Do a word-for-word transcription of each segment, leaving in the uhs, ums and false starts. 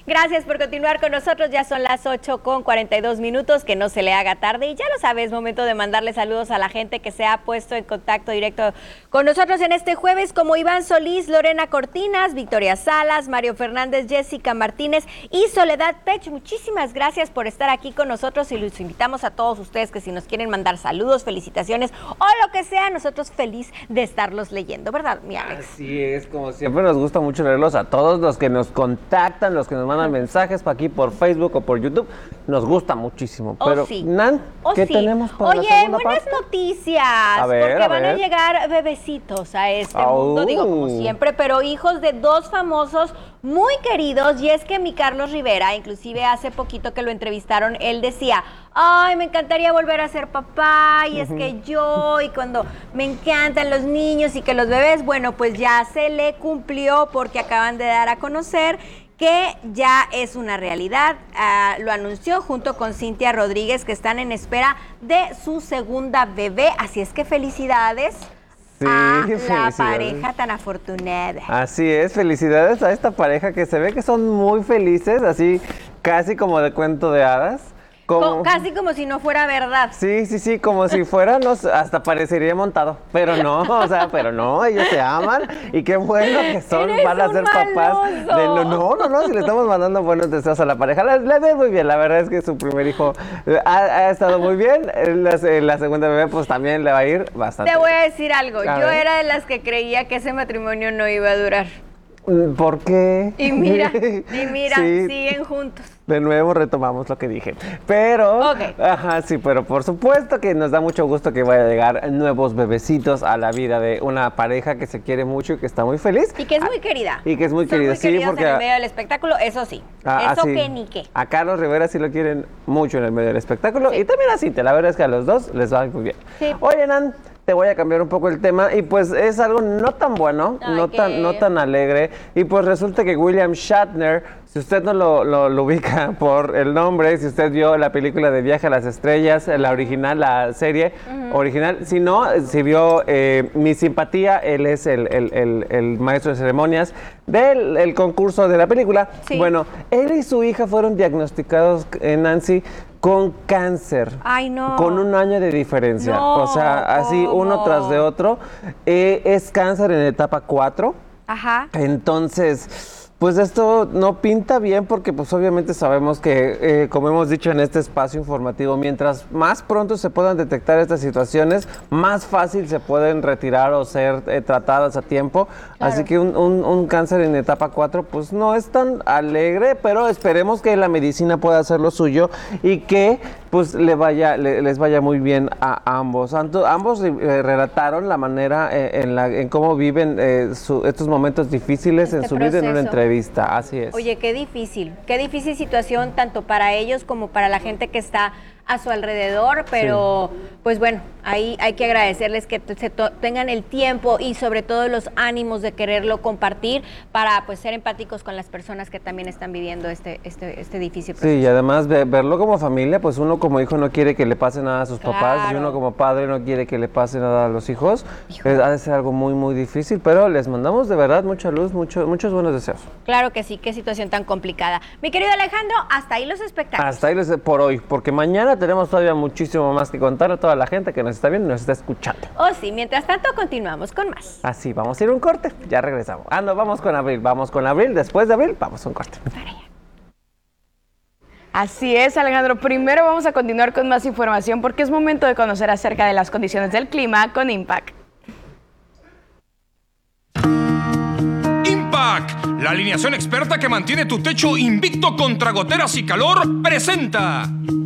Gracias por continuar con nosotros. Ya son las ocho con cuarenta y dos minutos. Que no se le haga tarde. Y ya lo sabes, momento de mandarle saludos a la gente que se ha puesto en contacto directo con nosotros en este jueves, como Iván Solís, Lorena Cortinas, Victoria Salas, Mario Fernández, Jessica Martínez y Soledad Pech. Muchísimas gracias por estar aquí con nosotros y los invitamos a todos ustedes que si nos quieren mandar saludos, felicitaciones o lo que sea, nosotros feliz de estarlos leyendo, ¿verdad, mi Alex? Así es, como siempre nos gusta mucho leerlos a todos los que nos contactan, los que nos mandan mensajes por aquí por Facebook o por YouTube, nos gusta muchísimo. Oh, Pero, sí. Nan, oh, ¿qué sí. tenemos para Oye, la segunda buenas parte? noticias, a ver, porque a van ver. a llegar bebecitos a este Oh. mundo, digo, como siempre, pero hijos de dos famosos muy queridos, y es que mi Carlos Rivera, inclusive hace poquito que lo entrevistaron, él decía, ay, me encantaría volver a ser papá, y uh-huh. es que yo, y cuando me encantan los niños y que los bebés, bueno, pues ya se le cumplió porque acaban de dar a conocer que ya es una realidad. Uh, lo anunció junto con Cintia Rodríguez, que están en espera de su segunda bebé, así es que felicidades. Sí, a la pareja tan afortunada. Así es, felicidades a esta pareja que se ve que son muy felices, así casi como de cuento de hadas. Como, casi como si no fuera verdad. Sí, sí, sí, como si fuera, nos, hasta parecería montado, pero no, o sea, pero no, ellos se aman y qué bueno que son, Eres van a ser maloso. papás de lo, no, no, no, si le estamos mandando buenos deseos a la pareja, le, le ve muy bien, la verdad es que su primer hijo ha, ha estado muy bien, la, la segunda bebé pues también le va a ir bastante. Te voy a decir algo, a yo ver. era de las que creía que ese matrimonio no iba a durar. ¿Por qué? Y mira, y mira, sí. siguen juntos. De nuevo retomamos lo que dije. Pero, okay. ajá, sí, pero por supuesto que nos da mucho gusto que vaya a llegar nuevos bebecitos a la vida de una pareja que se quiere mucho y que está muy feliz. Y que es muy querida. Y que es muy Son querida, muy sí, porque... en el medio del espectáculo, eso sí. Ah, eso sí. que ni qué. A Carlos Rivera sí lo quieren mucho en el medio del espectáculo. Sí. Y también a Cintia, la verdad es que a los dos les va muy bien. Sí. Oye, Nan, te voy a cambiar un poco el tema y pues es algo no tan bueno, Ay, no ¿qué? tan no tan alegre y pues resulta que William Shatner, si usted no lo, lo, lo ubica por el nombre, si usted vio la película de Viaje a las Estrellas, la original, la serie uh-huh. original, si no, si vio eh, Mi Simpatía, él es el, el, el, el maestro de ceremonias del el concurso de la película. Sí. Bueno, él y su hija fueron diagnosticados, eh, Nancy, con cáncer. Ay, no. Con un año de diferencia. No, o sea, así ¿cómo? Uno tras de otro. Eh, es cáncer en etapa cuatro. Ajá. Entonces, pues esto no pinta bien porque pues obviamente sabemos que, eh, como hemos dicho en este espacio informativo, mientras más pronto se puedan detectar estas situaciones, más fácil se pueden retirar o ser eh, tratadas a tiempo. Claro. Así que un, un, un cáncer en etapa cuatro pues no es tan alegre, pero esperemos que la medicina pueda hacer lo suyo y que pues le vaya, le, les vaya muy bien a ambos. Anto, ambos eh, relataron la manera eh, en, la, en cómo viven eh, su, estos momentos difíciles este en su proceso. Vida en una entrevista. Así es. Oye, qué difícil, qué difícil situación tanto para ellos como para la gente que está a su alrededor, pero sí. Pues bueno, ahí hay que agradecerles que se tengan el tiempo y sobre todo los ánimos de quererlo compartir para pues ser empáticos con las personas que también están viviendo este este, este difícil proceso. Sí, y además de verlo como familia, pues uno como hijo no quiere que le pase nada a sus claro. papás y uno como padre no quiere que le pase nada a los hijos. Es, ha de ser algo muy, muy difícil, pero les mandamos de verdad mucha luz, mucho, muchos buenos deseos. Claro que sí, qué situación tan complicada. Mi querido Alejandro, hasta ahí los espectáculos. Hasta ahí los por hoy, porque mañana tenemos todavía muchísimo más que contar a toda la gente que nos está viendo y nos está escuchando. Oh, sí, mientras tanto continuamos con más. Así, vamos a ir a un corte, ya regresamos. Ah, no, vamos con Abril, vamos con Abril, después de Abril, vamos a un corte. Para allá. Así es, Alejandro. Primero vamos a continuar con más información porque es momento de conocer acerca de las condiciones del clima con Impact. Impact, la alineación experta que mantiene tu techo invicto contra goteras y calor, presenta.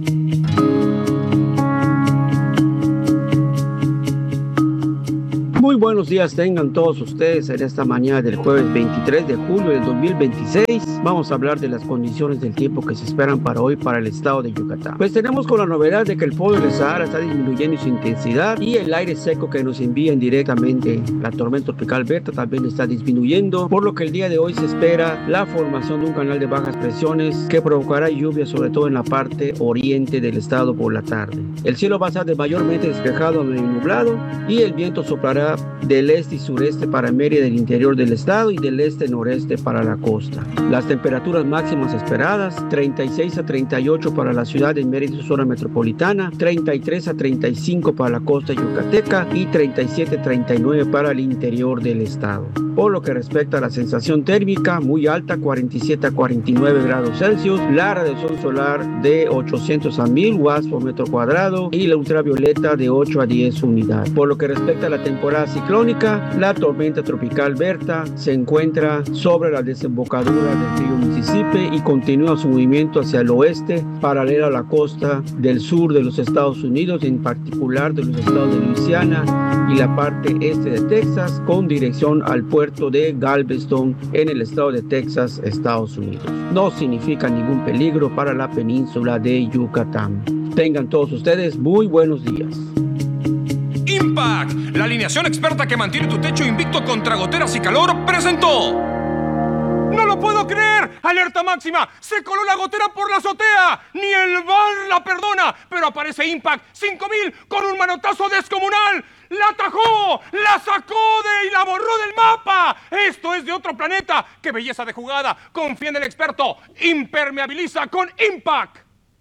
Muy buenos días tengan todos ustedes en esta mañana del jueves veintitrés de julio del dos mil veintiséis. Vamos a hablar de las condiciones del tiempo que se esperan para hoy para el estado de Yucatán. Pues tenemos con la novedad de que el polvo del Sahara está disminuyendo su intensidad y el aire seco que nos envían directamente la tormenta tropical Berta también está disminuyendo, por lo que el día de hoy se espera la formación de un canal de bajas presiones que provocará lluvia sobre todo en la parte oriente del estado por la tarde. El cielo va a estar de mayormente despejado a medio nublado y el viento soplará del este y sureste para Mérida del interior del estado y del este-noreste para la costa. Las temperaturas máximas esperadas, treinta y seis a treinta y ocho para la ciudad de Mérida y su zona metropolitana, treinta y tres a treinta y cinco para la costa yucateca y treinta y siete a treinta y nueve para el interior del estado. Por lo que respecta a la sensación térmica, muy alta, cuarenta y siete a cuarenta y nueve grados Celsius, la radiación solar de ochocientos a mil watts por metro cuadrado y la ultravioleta de ocho a diez unidades. Por lo que respecta a la temporada ciclónica, la tormenta tropical Berta se encuentra sobre la desembocadura del río Mississippi y continúa su movimiento hacia el oeste, paralelo a la costa del sur de los Estados Unidos, en particular de los estados de Luisiana y la parte este de Texas, con dirección al puerto de Galveston en el estado de Texas, Estados Unidos. No significa ningún peligro para la península de Yucatán. Tengan todos ustedes muy buenos días. Impact, la alineación experta que mantiene tu techo invicto contra goteras y calor, presentó. ¡No lo puedo creer! ¡Alerta máxima! ¡Se coló la gotera por la azotea! ¡Ni el V A R la perdona! Pero aparece Impact cinco mil con un manotazo descomunal. ¡La atajó! ¡La sacó de y la borró del mapa! ¡Esto es de otro planeta! ¡Qué belleza de jugada! Confía en el experto. Impermeabiliza con Impact.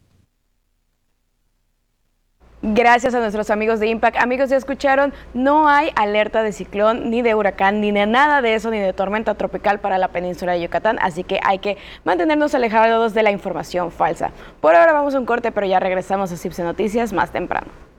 Gracias a nuestros amigos de Impact. Amigos, ya escucharon, no hay alerta de ciclón, ni de huracán, ni de nada de eso, ni de tormenta tropical para la península de Yucatán, así que hay que mantenernos alejados de la información falsa. Por ahora vamos a un corte, pero ya regresamos a C I B S E Noticias más temprano.